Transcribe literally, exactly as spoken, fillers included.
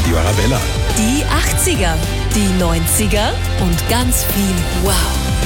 Radio Arabella. Die achtziger, die neunziger und ganz viel Wow.